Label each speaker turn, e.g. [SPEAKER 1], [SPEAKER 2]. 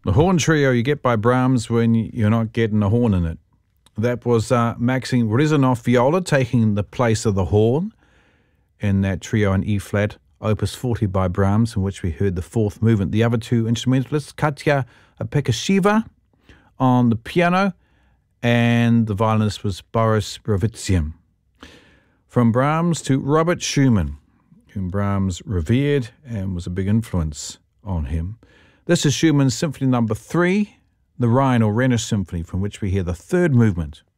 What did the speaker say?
[SPEAKER 1] The horn trio you get by Brahms when you're not getting a horn in it. That was Maxim Rezanov viola taking the place of the horn in that trio in E-flat, Opus 40 by Brahms, in which we heard the fourth movement. The other two instrumentalists, Katya Pekasheva on the piano, and the violinist was Boris Ravitzian. From Brahms to Robert Schumann, whom Brahms revered and was a big influence on him. This is Schumann's Symphony No. 3, the Rhine or Rhenish Symphony, from which we hear the third movement.